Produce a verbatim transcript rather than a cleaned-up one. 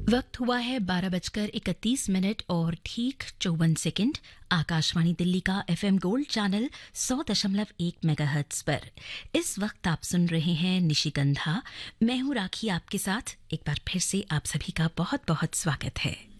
वक्त हुआ है बारह बजकर इकतीस मिनट और ठीक चौवन सेकंड। आकाशवाणी दिल्ली का एफएम गोल्ड चैनल सौ दशमलव एक मेगाहर्ट्ज पर इस वक्त आप सुन रहे हैं निशिगंधा। मैं हूं राखी आपके साथ। एक बार फिर से आप सभी का बहुत बहुत स्वागत है।